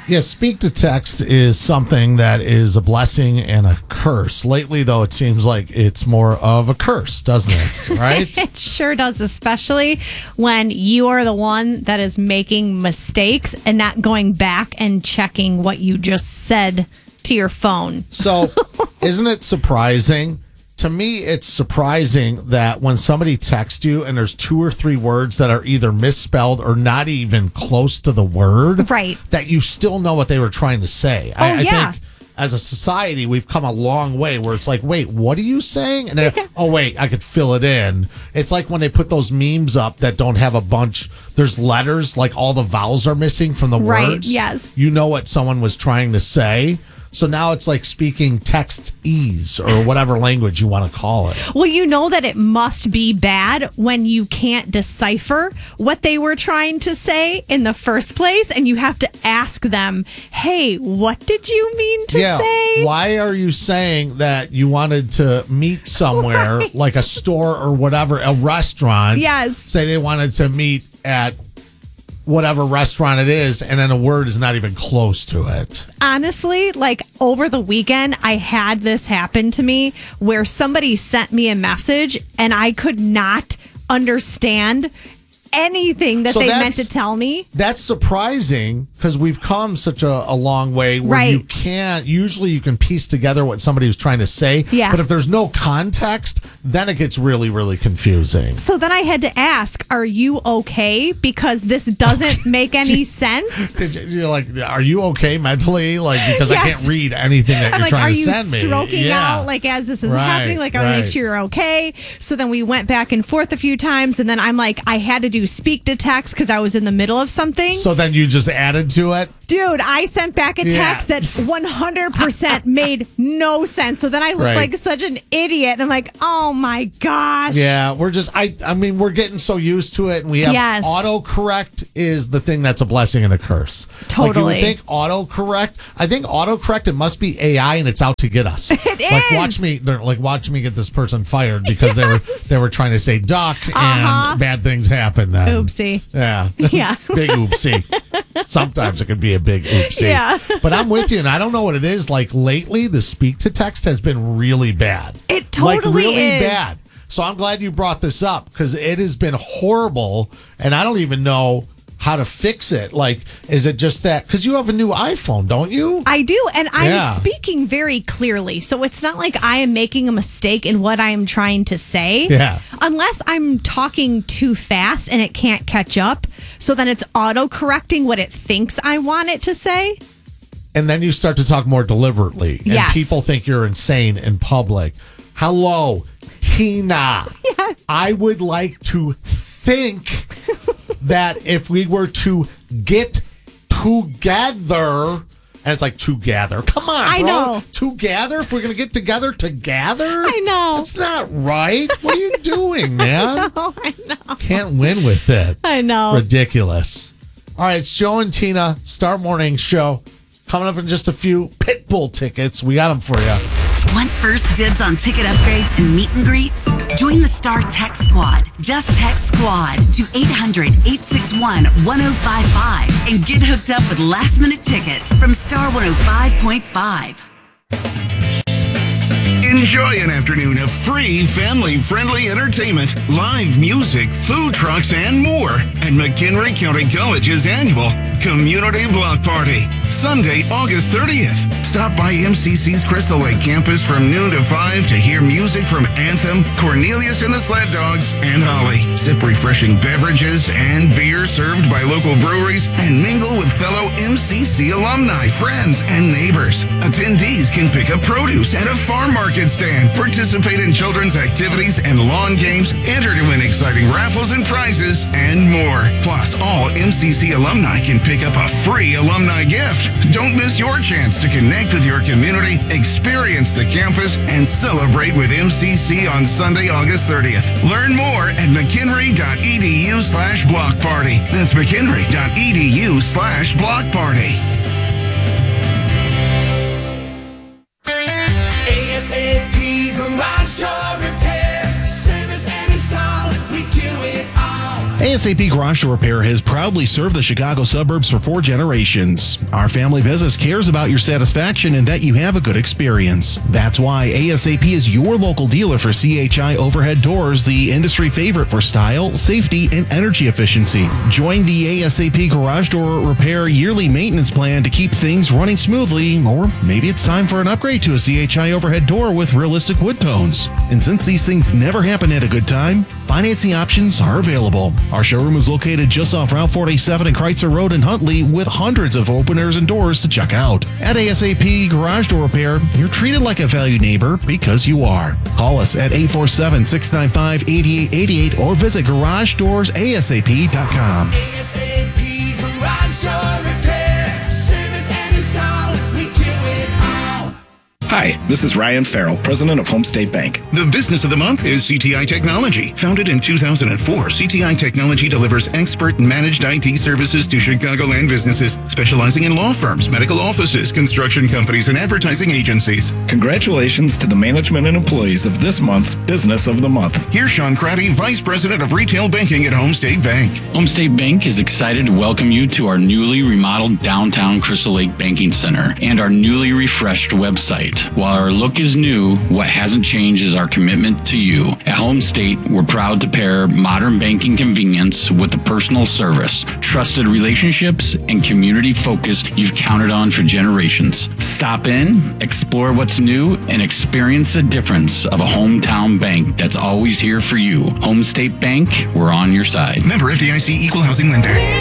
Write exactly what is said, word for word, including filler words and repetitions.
Yeah, speak to text is something that is a blessing and a curse. Lately, though, it seems like it's more of a curse, doesn't it? Right? It sure does, especially when you are the one that is making mistakes and not going back and checking what you just said to your phone. So, isn't it surprising? To me, it's surprising that when somebody texts you and there's two or three words that are either misspelled or not even close to the word, right, that you still know what they were trying to say. Oh, I, yeah. I think as a society, we've come a long way where it's like, wait, what are you saying? And then, oh, wait, I could fill it in. It's like when they put those memes up that don't have a bunch, there's letters, like all the vowels are missing from the right, words. Yes. You know what someone was trying to say. So now it's like speaking text-ese or whatever language you want to call it. Well, you know that it must be bad when you can't decipher what they were trying to say in the first place, and you have to ask them, hey, what did you mean to yeah. say? Why are you saying that you wanted to meet somewhere, right, like a store or whatever, a restaurant? Yes. Say they wanted to meet at whatever restaurant it is, and then a word is not even close to it. Honestly, like over the weekend, I had this happen to me where somebody sent me a message and I could not understand anything that so they meant to tell me. That's surprising because we've come such a, a long way where right. you can't, usually you can piece together what somebody was trying to say. Yeah. But if there's no context, then it gets really, really confusing. So then I had to ask, are you okay? Because this doesn't make any sense. Did you, you're like, are you okay mentally? Like, because yes. I can't read anything that I'm you're like, trying are to you send me. stroking yeah. out like as this is right, happening? Like, are right. you make sure you're okay? So then we went back and forth a few times, and then I'm like, I had to do speak to text because I was in the middle of something. So then you just added to it? Dude, I sent back a text yeah. that one hundred percent made no sense. So then I looked right. like such an idiot. And I'm like, oh my gosh. Yeah, we're just, I I mean, we're getting so used to it. And we have yes. autocorrect is the thing that's a blessing and a curse. Totally. Like you would think autocorrect, I think autocorrect, it must be A I and it's out to get us. It like is. watch me, like watch me get this person fired because yes. they were they were trying to say duck uh-huh. and bad things happen then. Oopsie. Yeah. Yeah. Big oopsie. Sometimes it could be a big oopsie. Yeah. But I'm with you, and I don't know what it is. Like lately, the speak to text has been really bad. It totally like really is. bad. So I'm glad you brought this up because it has been horrible, and I don't even know how to fix it. Like, is it just that? Because you have a new iPhone, don't you? I do, and I'm yeah. speaking very clearly. So it's not like I am making a mistake in what I am trying to say. Yeah. Unless I'm talking too fast and it can't catch up. So then it's auto-correcting what it thinks I want it to say. And then you start to talk more deliberately. And yes. people think you're insane in public. Hello, Tina. Yes. I would like to think that if we were to get together, and it's like together. Come on, I bro. know. Together? If we're going to get together, together? I know. That's not right. What are you doing, man? I know, I know. Can't win with it. I know. Ridiculous. All right, it's Joe and Tina, Star Morning Show. Coming up in just a few Pitbull tickets. We got them for you. Want first dibs on ticket upgrades and meet and greets? Join the Star Text Squad. Just text SQUAD to eight hundred, eight six one, one oh five five and get hooked up with last minute tickets from Star one oh five point five. Enjoy an afternoon of free, family-friendly entertainment, live music, food trucks, and more at McHenry County College's annual Community Block Party, Sunday, August thirtieth. Stop by M C C's Crystal Lake campus from noon to five to hear music from Anthem, Cornelius and the Sled Dogs, and Holly. Sip refreshing beverages and beer served by local breweries and mingle with fellow M C C alumni, friends, and neighbors. Attendees can pick up produce at a farm market stand, participate in children's activities and lawn games, enter to win exciting raffles and prizes, and more. Plus, all M C C alumni can pick up a free alumni gift. Don't miss your chance to connect with your community, experience the campus, and celebrate with M C C on Sunday, August thirtieth. Learn more at mchenry.edu slash block party. That's mchenry.edu slash block party. ASAP Garage Door Repair. Service and install. We do it all. ASAP Garage Door Repair has proudly served the Chicago suburbs for four generations. Our family business cares about your satisfaction and that you have a good experience. That's why ASAP is your local dealer for C H I overhead doors, the industry favorite for style, safety, and energy efficiency. Join the ASAP Garage Door Repair yearly maintenance plan to keep things running smoothly, or maybe it's time for an upgrade to a C H I overhead door with realistic wood tones. And since these things never happen at a good time, financing options are available. Our showroom is located just off Route forty-seven and Kreitzer Road in Huntley with hundreds of openers and doors to check out. At ASAP Garage Door Repair, you're treated like a valued neighbor because you are. Call us at eight four seven, six nine five, eight eight eight eight or visit garage doors A S A P dot com. ASAP Garage Door Repair. Service and install. We do it all. Hi, this is Ryan Farrell, president of Home State Bank. The business of the month is C T I Technology. Founded in two thousand four, C T I Technology delivers expert managed I T services to Chicagoland businesses, specializing in law firms, medical offices, construction companies, and advertising agencies. Congratulations to the management and employees of this month's Business of the Month. Here's Sean Craddy, Vice President of Retail Banking at Home State Bank. Home State Bank is excited to welcome you to our newly remodeled downtown Crystal Lake Banking Center and our newly refreshed website. While our look is new, what hasn't changed is our commitment to you. At Home State, we're proud to pair modern banking convenience with the personal service, trusted relationships, and community focus you've counted on for generations. Stop in, explore what's new, and experience the difference of a hometown bank that's always here for you. Home State Bank, we're on your side. Member F D I C Equal Housing Lender.